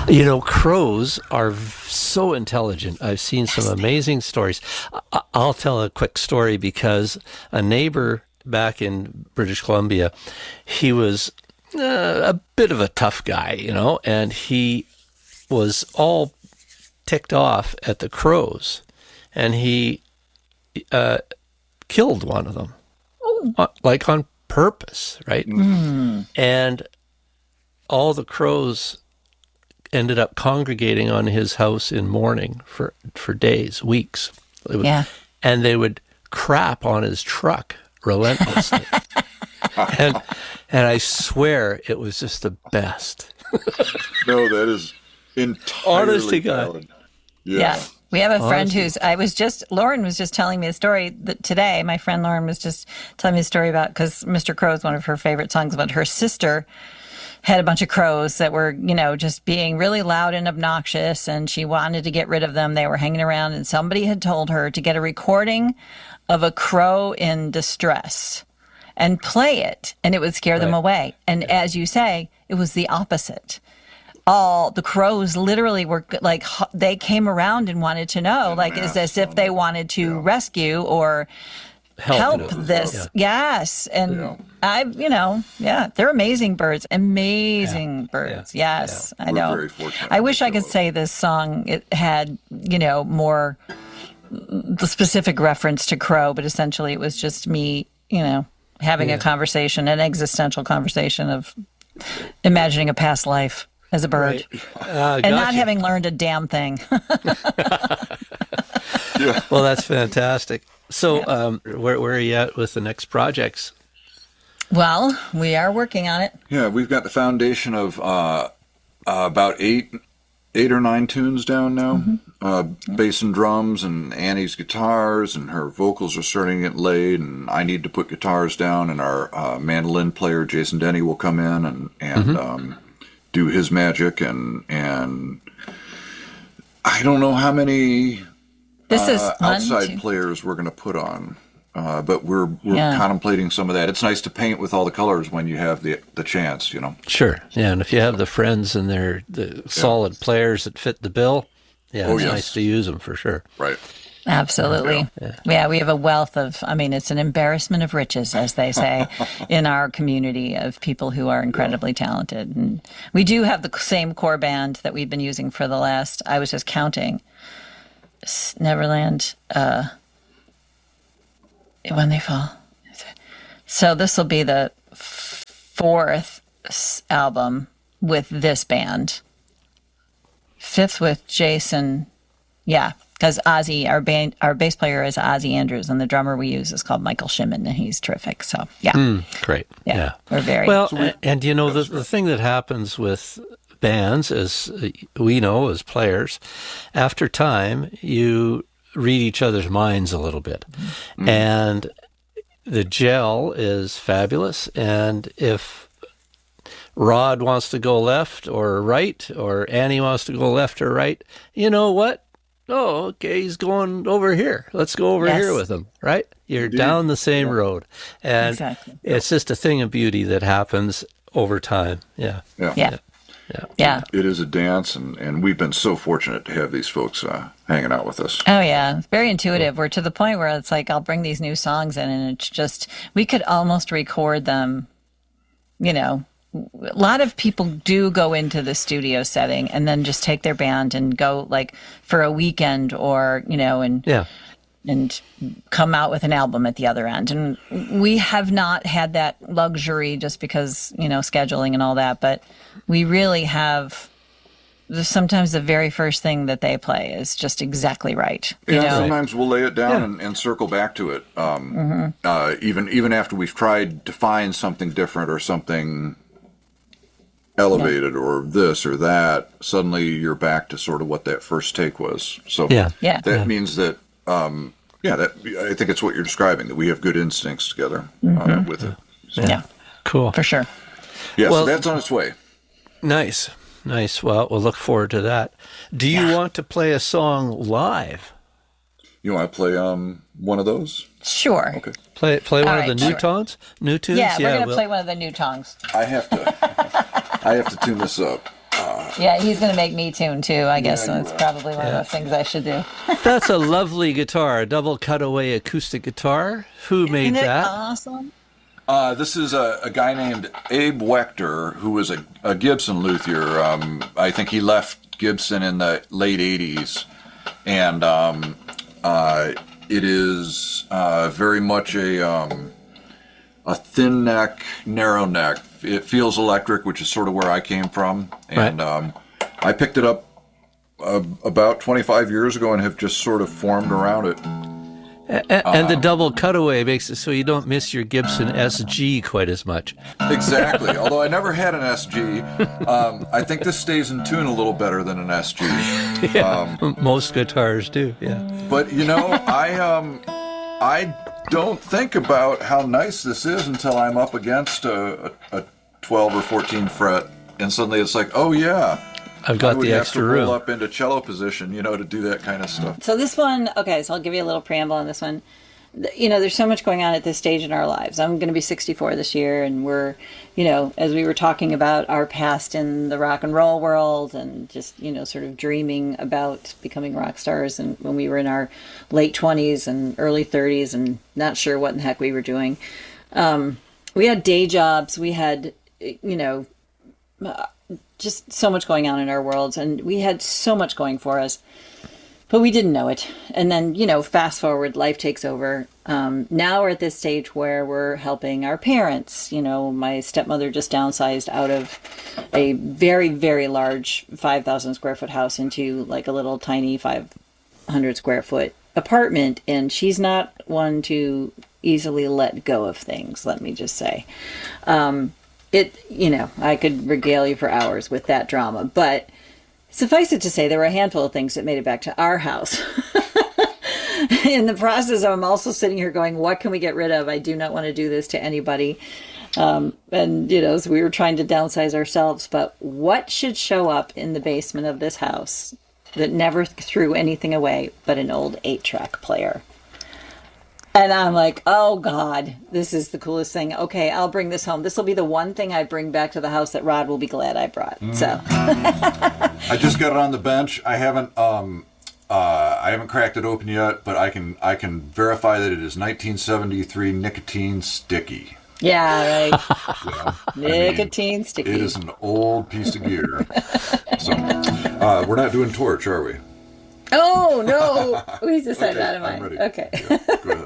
Crows are so intelligent. I've seen some amazing stories. I'll tell a quick story because a neighbor back in British Columbia, he was a bit of a tough guy, and he was all ticked off at the crows, and he killed one of them, like on purpose, right? And all the crows ended up congregating on his house in mourning for days, weeks. And they would crap on his truck relentlessly. and I swear it was just the best. No, that is entirely Honest to God. valid. Yeah. We have a friend Lauren was just telling me a story that today. My friend Lauren was just telling me a story about, because Mr. Crow is one of her favorite songs, about her sister had a bunch of crows that were, just being really loud and obnoxious, and she wanted to get rid of them. They were hanging around, and somebody had told her to get a recording of a crow in distress and play it, and it would scare them away. And as you say, it was the opposite. All the crows literally were like, they came around and wanted to know, like, is as if they wanted to rescue or help this. Yes. And they're amazing birds. Amazing birds. Yes. I know. Very fortunate. I wish I could say this song, it had, more the specific reference to crow, but essentially it was just me, having a conversation, an existential conversation of imagining a past life as a bird, and not having learned a damn thing. Well, that's fantastic. So, where are you at with the next projects? Well, we are working on it. Yeah, we've got the foundation of about eight or nine tunes down now. Bass and drums, and Annie's guitars, and her vocals are starting to get laid. And I need to put guitars down, and our mandolin player Jason Denny will come in and do his magic. And I don't know how many outside players we're going to put on, but we're contemplating some of that. It's nice to paint with all the colors when you have the chance, Sure, yeah, and if you have the friends and they're the solid players that fit the bill, it's nice to use them for sure. Right. Absolutely. Yeah, we have a wealth of, it's an embarrassment of riches, as they say, in our community of people who are incredibly talented. And we do have the same core band that we've been using for the last, I was just counting, Neverland, When They Fall. So this will be the fourth album with this band. Fifth with Jason. Yeah, because Ozzy, our bass player is Ozzy Andrews, and the drummer we use is called Michael Shimon, and he's terrific. So, great. Yeah. We're very well. And the thing that happens with bands, as we know as players, after time, you read each other's minds a little bit. And the gel is fabulous. And if Rod wants to go left or right, or Annie wants to go left or right, you know what? Oh, okay, he's going over here. Let's go over here with him, right? You're down the same road. And it's just a thing of beauty that happens over time. Yeah. It is a dance, and we've been so fortunate to have these folks hanging out with us. Oh, yeah. It's very intuitive. We're to the point where it's like, I'll bring these new songs in, and it's just, we could almost record them, A lot of people do go into the studio setting and then just take their band and go like for a weekend or, and come out with an album at the other end. And we have not had that luxury just because, scheduling and all that, but we really have sometimes the very first thing that they play is just exactly right. Sometimes we'll lay it down and circle back to it. Even after we've tried to find something different or something elevated or this or that, suddenly you're back to sort of what that first take was. So that means that, that I think it's what you're describing, that we have good instincts together with it. So. Yeah. Cool. For sure. Yeah, so that's on its way. Nice. Well, we'll look forward to that. Do you want to play a song live? You want to play one of those? Sure. Okay. Play one of the new tunes? New tunes? Yeah, we're going to play one of the new tongs. I have to tune this up. Yeah, he's going to make me tune too, I guess. Yeah, So it's probably one of the things I should do. That's a lovely guitar, a double cutaway acoustic guitar. Who made Isn't it that? awesome? This is a guy named Abe Wechter, who was a Gibson luthier. I think he left Gibson in the late 80s. And it is very much a thin neck, narrow neck. It feels electric, which is sort of where I came from. And I picked it up about 25 years ago and have just sort of formed around it. And the double cutaway makes it so you don't miss your Gibson SG quite as much. Exactly. Although I never had an SG, I think this stays in tune a little better than an SG. Yeah, most guitars do. Yeah. But I don't think about how nice this is until I'm up against a 12 or 14 fret, and suddenly it's like, oh yeah, I've got the extra I would have to room. roll up into cello position, to do that kind of stuff. So this one, okay, so I'll give you a little preamble on this one. There's so much going on at this stage in our lives. I'm going to be 64 this year, and we're, as we were talking about our past in the rock and roll world and just, sort of dreaming about becoming rock stars, and when we were in our late 20s and early 30s and not sure what in the heck we were doing. We had day jobs. We had, just so much going on in our worlds, and we had so much going for us. But we didn't know it. And then, fast forward, life takes over. Now we're at this stage where we're helping our parents. My stepmother just downsized out of a very, very large 5,000 square foot house into like a little tiny 500 square foot apartment. And she's not one to easily let go of things, let me just say. I could regale you for hours with that drama, but suffice it to say, there were a handful of things that made it back to our house. In the process, I'm also sitting here going, what can we get rid of? I do not want to do this to anybody. So we were trying to downsize ourselves, but what should show up in the basement of this house that never threw anything away but an old 8-track player? And I'm like, oh, God, this is the coolest thing. Okay, I'll bring this home. This will be the one thing I bring back to the house that Rod will be glad I brought. So I just got it on the bench. I haven't cracked it open yet, but I can verify that it is 1973 nicotine sticky. Yeah, right. Nicotine sticky. It is an old piece of gear. So we're not doing torch, are we? Oh, no. We decided Okay, that in I'm mind. ready. Okay. Yeah, go ahead.